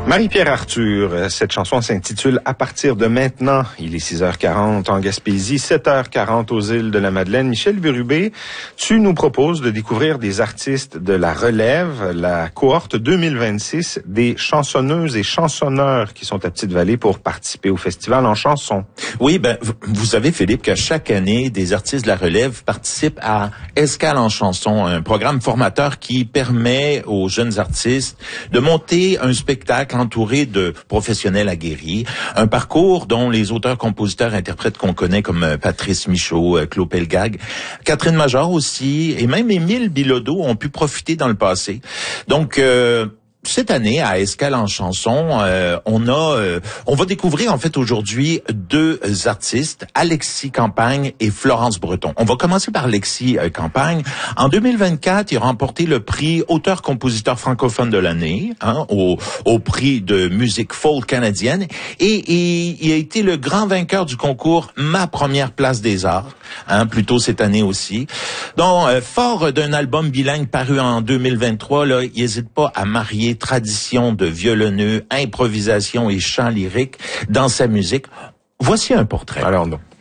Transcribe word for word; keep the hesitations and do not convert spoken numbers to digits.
Marie-Pierre Arthur, cette chanson s'intitule « À partir de maintenant ». Il est six heures quarante en Gaspésie, sept heures quarante aux îles de la Madeleine. Michel Bérubé, tu nous proposes de découvrir des artistes de la relève, la cohorte deux mille vingt-six, des chansonneuses et chansonneurs qui sont à Petite-Vallée pour participer au festival en chanson. Oui, ben vous savez, Philippe, qu'à chaque année, des artistes de la relève participent à Escale en chanson, un programme formateur qui permet aux jeunes artistes de monter un spectacle entouré de professionnels aguerris, un parcours dont les auteurs, compositeurs, interprètes qu'on connaît comme Patrice Michaud, Claude Pelgag, Catherine Major aussi, et même Émile Bilodeau ont pu profiter dans le passé. Donc, euh, cette année, à Escale en chanson, euh, on a, euh, on va découvrir en fait aujourd'hui deux artistes, Alexis Campagne et Florence Breton. On va commencer par Alexis euh, Campagne. En deux mille vingt-quatre, il a remporté le prix auteur-compositeur francophone de l'année, hein, au, au prix de musique folk canadienne, et, et il a été le grand vainqueur du concours Ma première place des arts, hein, plus tôt cette année aussi. Donc, euh, fort d'un album bilingue paru en deux mille vingt-trois, là, il n'hésite pas à marier tradition de violonneux, improvisation et chant lyrique dans sa musique. Voici un portrait. Alors non.